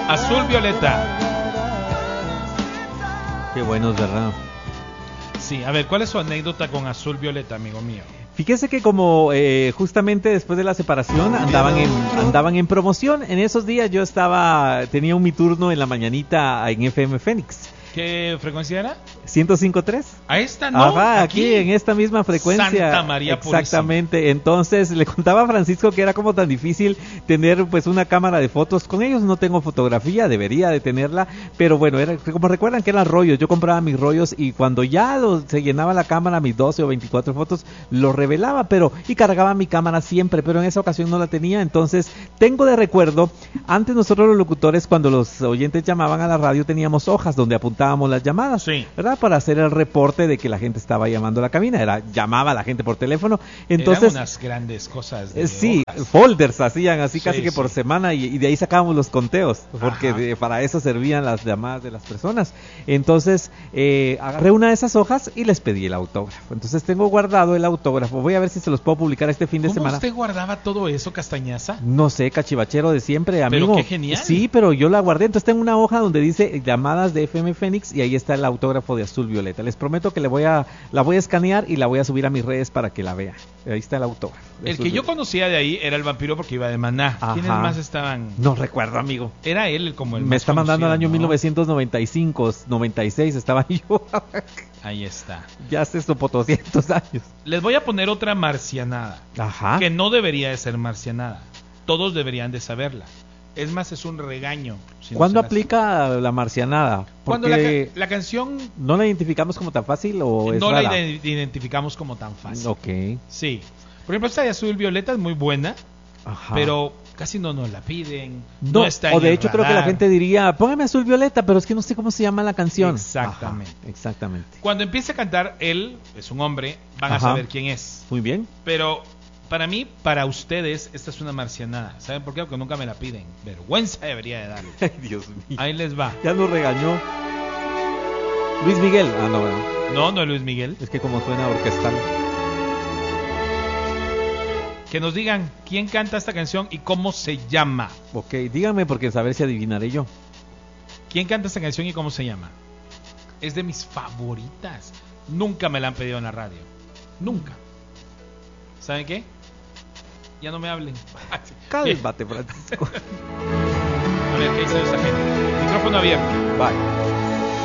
Azul Violeta. Qué buenos, ¿verdad? Sí, a ver, ¿cuál es su anécdota con Azul Violeta, amigo mío? Fíjese que como justamente después de la separación andaban en promoción. En esos días yo tenía mi turno en la mañanita en FM Fénix. ¿Qué frecuencia era? 105.3. A esta no. Ajá, aquí en esta misma frecuencia. Santa María Exactamente. Purísima. Entonces le contaba a Francisco que era como tan difícil tener pues una cámara de fotos. Con ellos no tengo fotografía, debería de tenerla, pero bueno, era como recuerdan que eran rollos. Yo compraba mis rollos y cuando ya se llenaba la cámara, mis 12 o 24 fotos, los revelaba, y cargaba mi cámara siempre, pero en esa ocasión no la tenía. Entonces tengo de recuerdo, antes nosotros los locutores, cuando los oyentes llamaban a la radio, teníamos hojas donde apuntábamos las llamadas, sí, ¿verdad? Para hacer el reporte de que la gente estaba llamando a la cabina, llamaba a la gente por teléfono. Entonces, eran unas grandes cosas sí, hojas. Folders hacían así, sí, casi que por sí. semana, y de ahí sacábamos los conteos, porque para eso servían las llamadas de las personas. Entonces agarré una de esas hojas y les pedí el autógrafo. Entonces tengo guardado el autógrafo, voy a ver si se los puedo publicar este fin de semana. ¿Cómo usted guardaba todo eso, Castañaza? No sé, cachivachero de siempre, amigo. Pero qué genial. Sí, pero yo la guardé. Entonces tengo una hoja donde dice llamadas de FM Fénix y ahí está el autógrafo de Azul Violeta. Les prometo que la voy a escanear y la voy a subir a mis redes para que la vean. Ahí está el autógrafo. El que yo conocía de ahí era el vampiro porque iba de Maná. Ajá. ¿Quiénes más estaban? No recuerdo, amigo. Era él como el Me más está mandando al año, ¿no? 1995, 96 estaba yo. Ahí está. Ya hace esto por 200 años. Les voy a poner otra marcianada. Ajá. Que no debería de ser marcianada. Todos deberían de saberla. Es más, es un regaño. Si ¿Cuándo aplica la marcianada? Cuando la canción... ¿No la identificamos como tan fácil o es no rara? la identificamos como tan fácil. Ok. Sí. Por ejemplo, esta de Azul Violeta es muy buena. Ajá. Pero casi no nos la piden. No está en o de el hecho radar. creo que la gente diría, póngame Azul Violeta, pero es que no sé cómo se llama la canción. Exactamente. Ajá, exactamente. Cuando empiece a cantar, él es un hombre, van a saber quién es. Muy bien. Pero... para mí, para ustedes, esta es una marcianada. ¿Saben por qué? Porque nunca me la piden. Vergüenza debería de darle. Ay, Dios mío. Ahí les va. Ya nos regañó. Luis Miguel. Ah, no, ¿verdad? No es Luis Miguel. Es que como suena orquestal. Que nos digan quién canta esta canción y cómo se llama. Ok, díganme porque saber si adivinaré yo. ¿Quién canta esta canción y cómo se llama? Es de mis favoritas. Nunca me la han pedido en la radio. Nunca. ¿Saben qué? Ya no me hablen. Cálmate, Francisco. A ver, ¿qué dice esa gente? Micrófono abierto. Bye.